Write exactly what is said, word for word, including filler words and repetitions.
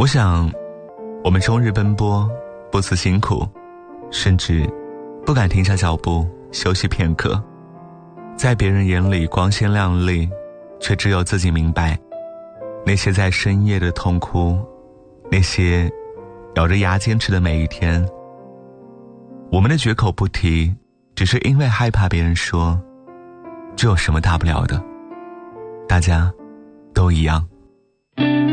我想我们终日奔波，不辞辛苦，甚至不敢停下脚步休息片刻，在别人眼里光鲜亮丽，却只有自己明白，那些在深夜的痛哭，那些咬着牙坚持的每一天，我们的绝口不提，只是因为害怕别人说，这有什么大不了的，大家都一样。